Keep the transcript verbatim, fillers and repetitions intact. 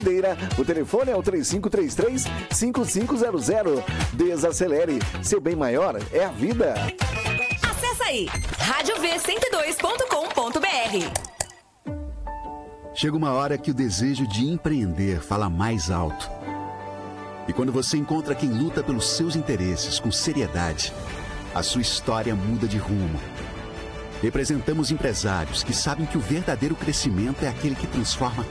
O telefone é o três cinco três três, cinco cinco zero zero. Desacelere. Seu bem maior é a vida. Acesse aí, rádio v cento e dois ponto com ponto b r. Chega uma hora que o desejo de empreender fala mais alto. E quando você encontra quem luta pelos seus interesses com seriedade, a sua história muda de rumo. Representamos empresários que sabem que o verdadeiro crescimento é aquele que transforma